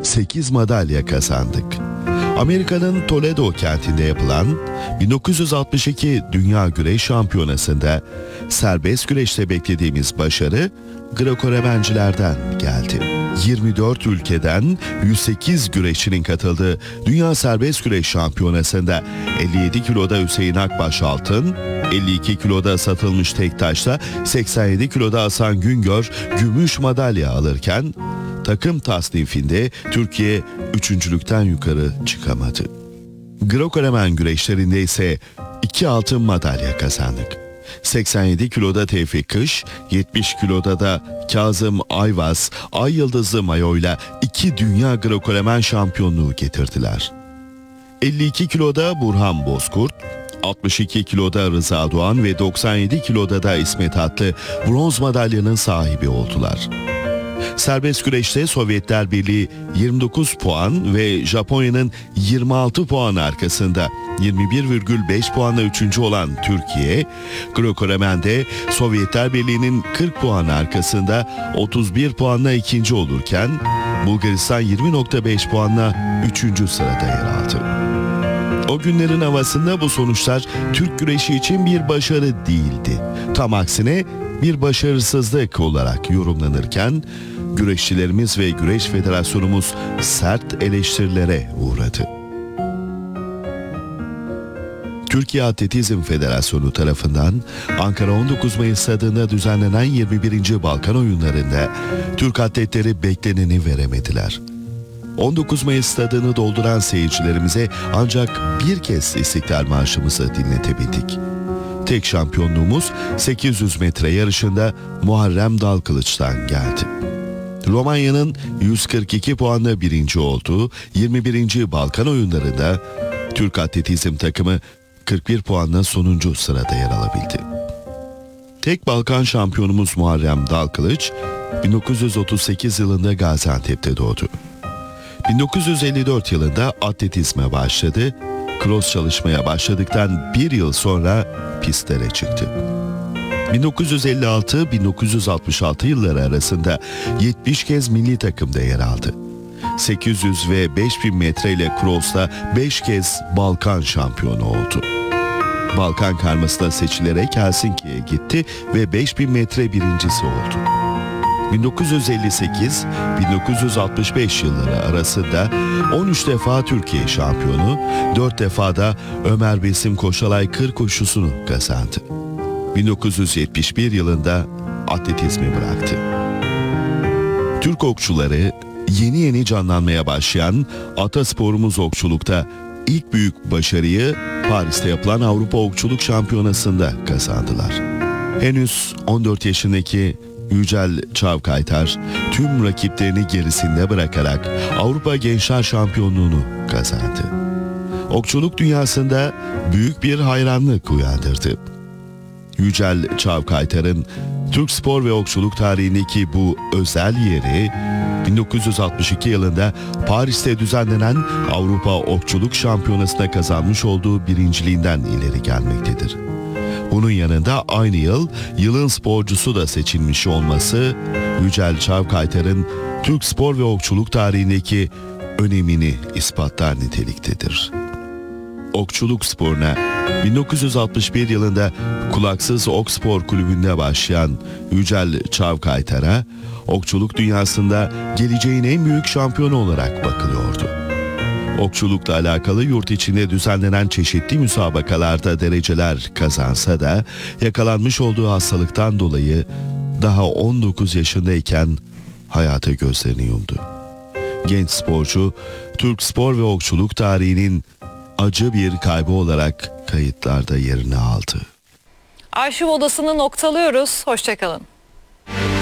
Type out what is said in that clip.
8 madalya kazandık. Amerika'nın Toledo kentinde yapılan 1962 Dünya Güreş Şampiyonası'nda serbest güreşte beklediğimiz başarı Greco-Romencilerden geldi. 24 ülkeden 108 güreşçinin katıldığı Dünya Serbest Güreş Şampiyonası'nda 57 kiloda Hüseyin Akbaş altın, 52 kiloda Satılmış Tektaş'ta, 87 kiloda Hasan Güngör gümüş madalya alırken takım tasnifinde Türkiye üçüncülükten yukarı çıkamadı. Greco-Romen güreşlerinde ise 2 altın madalya kazandık. 87 kiloda Tevfik Kış, 70 kiloda da Kazım Ayvaz, Ay Yıldızlı mayoyla 2 dünya Greco-Romen şampiyonluğu getirdiler. 52 kiloda Burhan Bozkurt, 62 kiloda Rıza Doğan ve 97 kiloda da İsmet Atlı bronz madalyanın sahibi oldular. Serbest güreşte Sovyetler Birliği 29 puan ve Japonya'nın 26 puan arkasında 21,5 puanla 3. olan Türkiye, Greco-Romen'de Sovyetler Birliği'nin 40 puan arkasında 31 puanla 2. olurken Bulgaristan 20,5 puanla 3. sırada yer aldı. O günlerin havasında bu sonuçlar Türk güreşi için bir başarı değildi. Tam aksine bir başarısızlık olarak yorumlanırken güreşçilerimiz ve Güreş Federasyonumuz sert eleştirilere uğradı. Türkiye Atletizm Federasyonu tarafından Ankara 19 Mayıs stadında düzenlenen 21. Balkan Oyunları'nda Türk atletleri bekleneni veremediler. 19 Mayıs stadını dolduran seyircilerimize ancak bir kez İstiklal Marşımızı dinletebildik. Tek şampiyonluğumuz 800 metre yarışında Muharrem Dalkılıç'tan geldi. Romanya'nın 142 puanla 1. olduğu 21. Balkan Oyunları'nda Türk atletizm takımı 41 puanla sonuncu sırada yer alabildi. Tek Balkan şampiyonumuz Muharrem Dalkılıç 1938 yılında Gaziantep'te doğdu. 1954 yılında atletizme başladı. Cross çalışmaya başladıktan bir yıl sonra pistlere çıktı. 1956-1966 yılları arasında 70 kez milli takımda yer aldı. 800 ve 5000 metreyle cross'ta 5 kez Balkan şampiyonu oldu. Balkan karmasına seçilerek Helsinki'ye gitti ve 5000 metre birincisi oldu. 1958-1965 yılları arasında 13 defa Türkiye şampiyonu, 4 defa da Ömer Besim Koşalay kır koşusunu kazandı. 1971 yılında atletizmi bıraktı. Türk okçuları yeni yeni canlanmaya başlayan atasporumuz okçulukta ilk büyük başarıyı Paris'te yapılan Avrupa Okçuluk Şampiyonası'nda kazandılar. Henüz 14 yaşındaki Yücel Çavkaytar tüm rakiplerini gerisinde bırakarak Avrupa Gençler Şampiyonluğunu kazandı. Okçuluk dünyasında büyük bir hayranlık uyandırdı. Yücel Çavkaytar'ın Türk spor ve okçuluk tarihindeki bu özel yeri 1962 yılında Paris'te düzenlenen Avrupa Okçuluk Şampiyonası'nda kazanmış olduğu birinciliğinden ileri gelmektedir. Bunun yanında aynı yıl yılın sporcusu da seçilmiş olması Yücel Çavkaytar'ın Türk spor ve okçuluk tarihindeki önemini ispatlar niteliktedir. Okçuluk sporuna 1961 yılında Kulaksız Ok Spor Kulübü'nde başlayan Yücel Çavkaytar'a okçuluk dünyasında geleceğin en büyük şampiyonu olarak bakılıyordu. Okçulukla alakalı yurt içinde düzenlenen çeşitli müsabakalarda dereceler kazansa da yakalanmış olduğu hastalıktan dolayı daha 19 yaşındayken hayata gözlerini yumdu. Genç sporcu Türk spor ve okçuluk tarihinin acı bir kaybı olarak kayıtlarda yerini aldı. Arşiv odasını noktalıyoruz. Hoşça kalın.